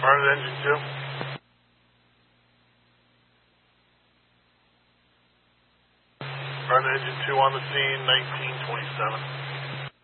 Barnett engine 2. Barnett engine 2 on the scene, 1927.